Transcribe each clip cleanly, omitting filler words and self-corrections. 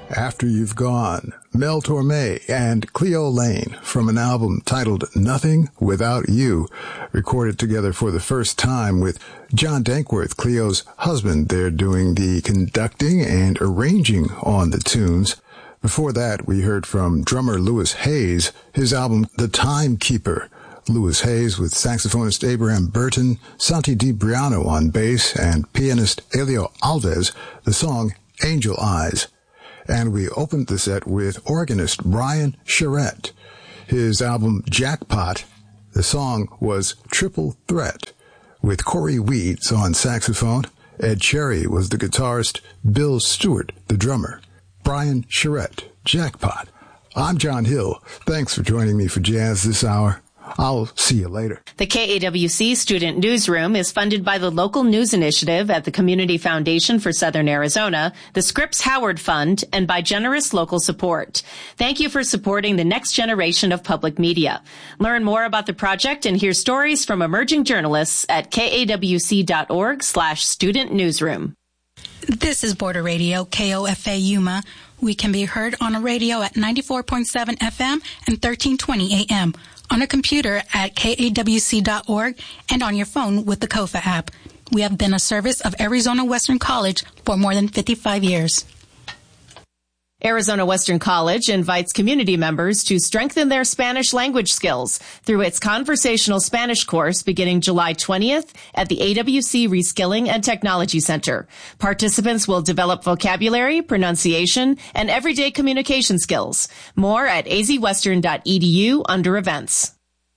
After You've Gone, Mel Torme and Cleo Lane from an album titled Nothing Without You, recorded together for the first time with John Dankworth, Cleo's husband. They're doing the conducting and arranging on the tunes. Before that, we heard from drummer Louis Hayes, his album The Timekeeper. Louis Hayes with saxophonist Abraham Burton, Santi DiBriano on bass, and pianist Elio Alves, the song Angel Eyes. And we opened the set with organist Brian Charette. His album Jackpot, the song was Triple Threat, with Corey Weeds on saxophone. Ed Cherry was the guitarist, Bill Stewart the drummer. Brian Charette, Jackpot. I'm John Hill. Thanks for joining me for Jazz this hour. I'll see you later. The KAWC Student Newsroom is funded by the Local News Initiative at the Community Foundation for Southern Arizona, the Scripps Howard Fund, and by generous local support. Thank you for supporting the next generation of public media. Learn more about the project and hear stories from emerging journalists at kawc.org/student newsroom. This is Border Radio, KOFA Yuma. We can be heard on a radio at 94.7 FM and 1320 AM. On a computer at kawc.org and on your phone with the KOFA app. We have been a service of Arizona Western College for more than 55 years. Arizona Western College invites community members to strengthen their Spanish language skills through its conversational Spanish course beginning July 20th at the AWC Reskilling and Technology Center. Participants will develop vocabulary, pronunciation, and everyday communication skills. More at azwestern.edu under events.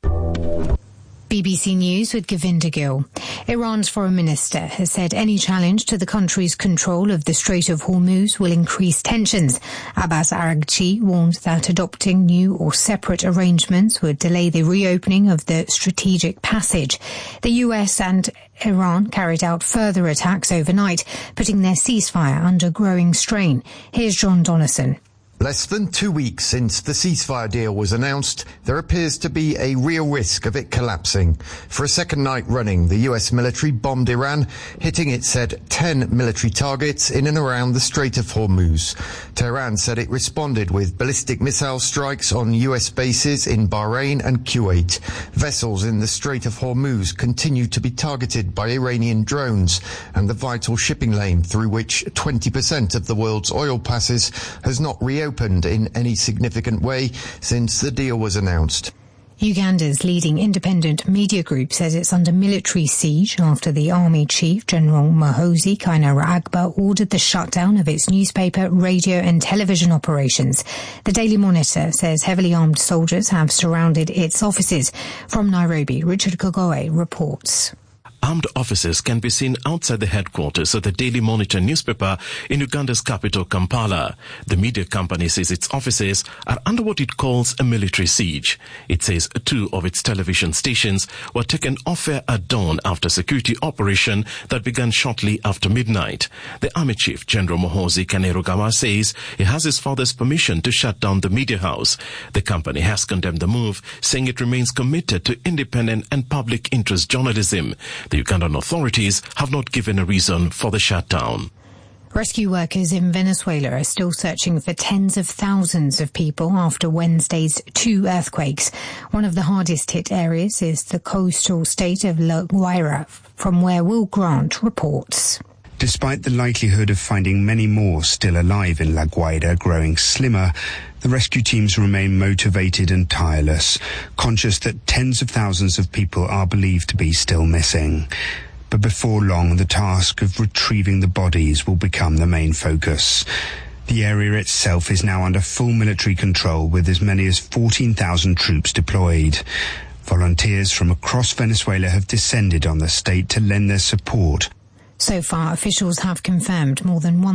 BBC News with Govinda Gill. Iran's foreign minister has said any challenge to the country's control of the Strait of Hormuz will increase tensions. Abbas Araghchi warned that adopting new or separate arrangements would delay the reopening of the strategic passage. The US and Iran carried out further attacks overnight, putting their ceasefire under growing strain. Here's John Donison. Less than 2 weeks since the ceasefire deal was announced, there appears to be a real risk of it collapsing. For a second night running, the US military bombed Iran, hitting, it said, 10 military targets in and around the Strait of Hormuz. Tehran said it responded with ballistic missile strikes on US bases in Bahrain and Kuwait. Vessels in the Strait of Hormuz continue to be targeted by Iranian drones, and the vital shipping lane through which 20% of the world's oil passes has not reopened in any significant way since the deal was announced. Uganda's leading independent media group says it's under military siege after the army chief, General Muhoozi Kainerugaba, ordered the shutdown of its newspaper, radio and television operations. The Daily Monitor says heavily armed soldiers have surrounded its offices. From Nairobi, Richard Kogoe reports. Armed officers can be seen outside the headquarters of the Daily Monitor newspaper in Uganda's capital, Kampala. The media company says its offices are under what it calls a military siege. It says 2 of its television stations were taken off air at dawn after a security operation that began shortly after midnight. The Army Chief, General Muhoozi Kainerugaba, says he has his father's permission to shut down the media house. The company has condemned the move, saying it remains committed to independent and public interest journalism. The Ugandan authorities have not given a reason for the shutdown. Rescue workers in Venezuela are still searching for tens of thousands of people after Wednesday's 2 earthquakes. One of the hardest hit areas is the coastal state of La Guaira, from where Will Grant reports. Despite the likelihood of finding many more still alive in La Guaira growing slimmer, the rescue teams remain motivated and tireless, conscious that tens of thousands of people are believed to be still missing. But before long, the task of retrieving the bodies will become the main focus. The area itself is now under full military control, with as many as 14,000 troops deployed. Volunteers from across Venezuela have descended on the state to lend their support. So far, officials have confirmed more than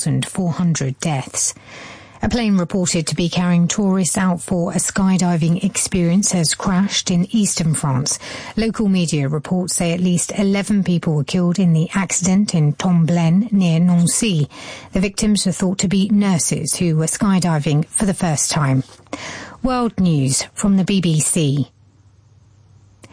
1,400 deaths. A plane reported to be carrying tourists out for a skydiving experience has crashed in eastern France. Local media reports say at least 11 people were killed in the accident in Tomblaine near Nancy. The victims are thought to be nurses who were skydiving for the first time. World news from the BBC.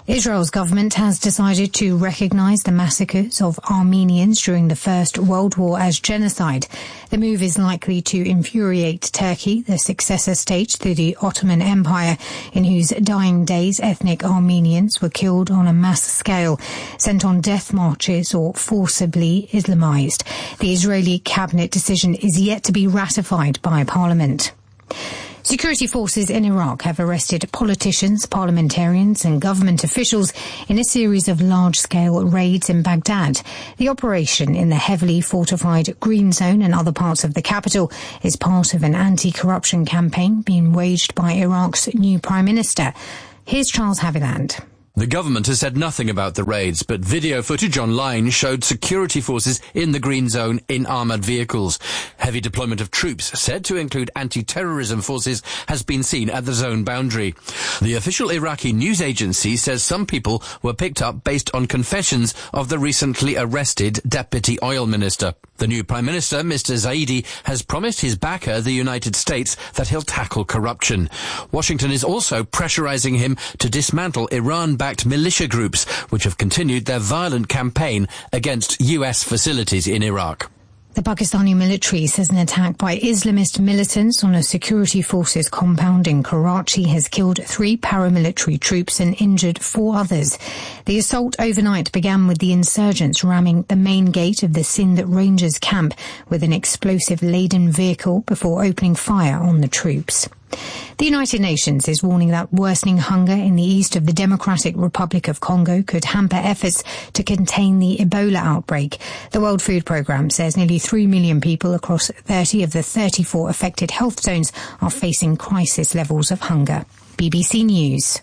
Israel's government has decided to recognise the massacres of Armenians during the First World War as genocide. The move is likely to infuriate Turkey, the successor state to the Ottoman Empire, in whose dying days ethnic Armenians were killed on a mass scale, sent on death marches or forcibly Islamised. The Israeli cabinet decision is yet to be ratified by parliament. Security forces in Iraq have arrested politicians, parliamentarians and government officials in a series of large-scale raids in Baghdad. The operation in the heavily fortified Green Zone and other parts of the capital is part of an anti-corruption campaign being waged by Iraq's new Prime Minister. Here's Charles Haviland. The government has said nothing about the raids, but video footage online showed security forces in the Green Zone in armoured vehicles. Heavy deployment of troops, said to include anti-terrorism forces, has been seen at the zone boundary. The official Iraqi news agency says some people were picked up based on confessions of the recently arrested deputy oil minister. The new Prime Minister, Mr. Zaidi, has promised his backer, the United States, that he'll tackle corruption. Washington is also pressurising him to dismantle Iran-backed militia groups, which have continued their violent campaign against US facilities in Iraq. The Pakistani military says an attack by Islamist militants on a security forces compound in Karachi has killed 3 paramilitary troops and injured 4 others. The assault overnight began with the insurgents ramming the main gate of the Sindh Rangers camp with an explosive-laden vehicle before opening fire on the troops. The United Nations is warning that worsening hunger in the east of the Democratic Republic of Congo could hamper efforts to contain the Ebola outbreak. The World Food Programme says nearly 3 million people across 30 of the 34 affected health zones are facing crisis levels of hunger. BBC News.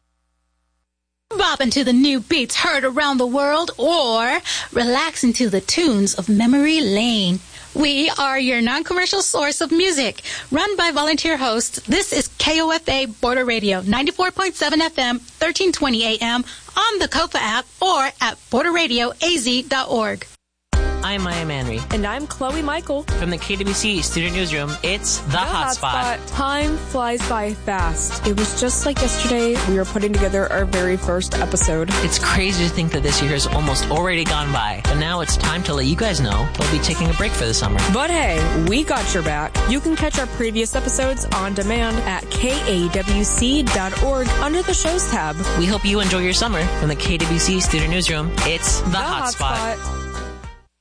Bop into the new beats heard around the world, or relax into the tunes of Memory Lane. We are your non-commercial source of music. Run by volunteer hosts, this is KOFA Border Radio, 94.7 FM, 1320 AM, on the KOFA app, or at borderradioaz.org. I'm Maya Manry. And I'm Chloe Michael. From the KWC Student Newsroom, it's The Hotspot. Time flies by fast. It was just like yesterday we were putting together our very first episode. It's crazy to think that this year has almost already gone by. But now it's time to let you guys know we'll be taking a break for the summer. But hey, we got your back. You can catch our previous episodes on demand at kawc.org under the shows tab. We hope you enjoy your summer. From the KWC Student Newsroom, it's The Hotspot.